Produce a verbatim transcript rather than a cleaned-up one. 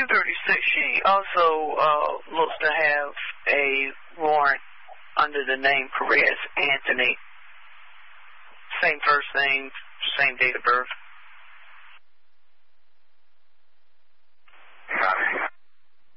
two thirty-six, she also uh, looks to have a warrant under the name Perez Anthony. Same first name, same date of birth.